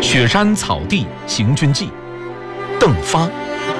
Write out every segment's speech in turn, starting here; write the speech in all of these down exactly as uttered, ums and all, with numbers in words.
雪山草地行军记，邓发。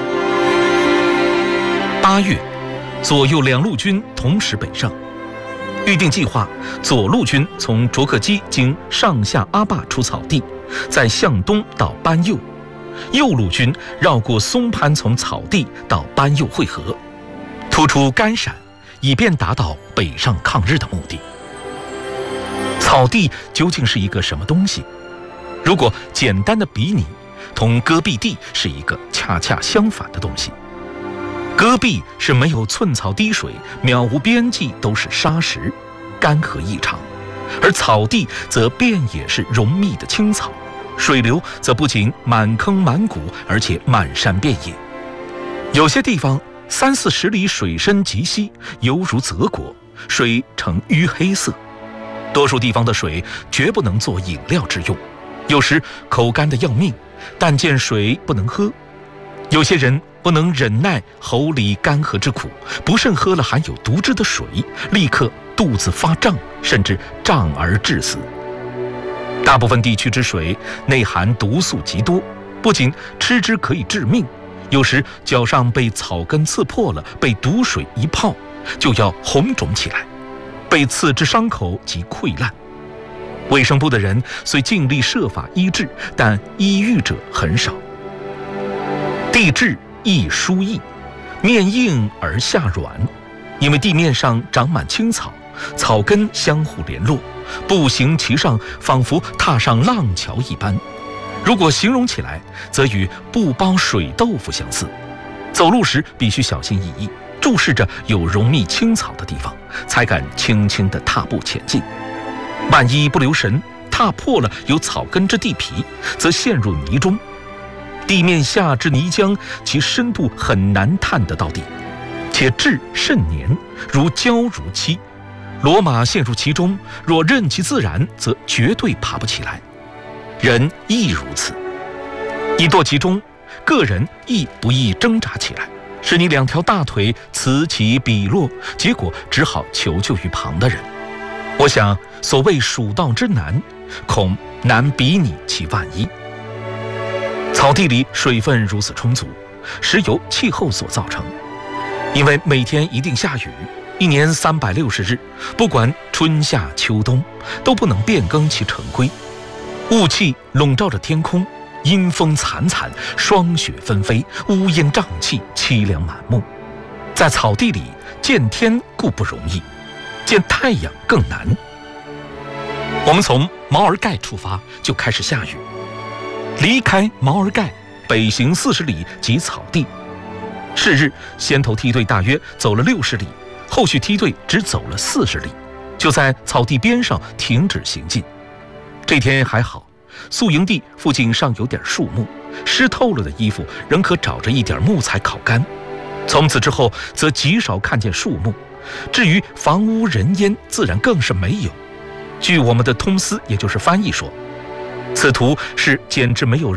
八月，左右两路军同时北上。预定计划，左路军从卓克基经上下阿坝出草地，再向东到班右；右路军绕过松潘，从草地到班右会合，突出甘陕，以便达到北上抗日的目的。草地究竟是一个什么东西？如果简单的比拟，同戈壁地是一个恰恰相反的东西。戈壁是没有寸草滴水，渺无边际，都是沙石，干涸异常；而草地则遍野是浓密的青草，水流则不仅满坑满谷，而且满山遍野。有些地方三四十里水深极稀，犹如泽国，水呈淤黑色。多数地方的水绝不能做饮料之用，有时口干得要命，但见水不能喝。有些人不能忍耐喉里干涸之苦，不慎喝了含有毒汁的水，立刻肚子发胀，甚至胀而致死。大部分地区之水内含毒素极多，不仅吃之可以致命，有时脚上被草根刺破了，被毒水一泡，就要红肿起来，被刺之伤口即溃烂。卫生部的人虽尽力设法医治，但医愈者很少。地质易疏易，面硬而下软，因为地面上长满青草，草根相互联络，步行其上仿佛踏上浪桥一般。如果形容起来，则与布包水豆腐相似。走路时必须小心翼翼，注视着有浓密青草的地方，才敢轻轻地踏步前进。万一不留神踏破了有草根之地皮，则陷入泥中。地面下之泥浆，其深度很难探得到底，且质甚黏，如胶如漆。骡马陷入其中，若任其自然，则绝对爬不起来。人亦如此，一堕其中，个人亦不易挣扎起来，使你两条大腿此起彼落，结果只好求救于旁的人。我想，所谓蜀道之难，恐难比拟其万一。草地里水分如此充足，实由气候所造成。因为每天一定下雨，一年三百六十日，不管春夏秋冬，都不能变更其成规。雾气笼罩着天空，阴风惨惨，霜雪纷飞，乌烟瘴气，凄凉满目。在草地里见天固不容易，见太阳更难。我们从毛儿盖出发，就开始下雨。离开毛儿盖，北行四十里即草地。是日，先头梯队大约走了六十里，后续梯队只走了四十里，就在草地边上停止行进。这天还好，宿营地附近尚有点树木，湿透了的衣服仍可找着一点木材烤干。从此之后，则极少看见树木，至于房屋人烟，自然更是没有。据我们的通司，也就是翻译说，此图是简直没有